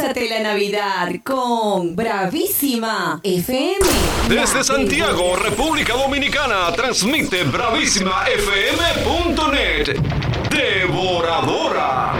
Gózate la Navidad con Bravísima FM. Desde Santiago, República Dominicana, transmite bravísimafm.net. Devoradora.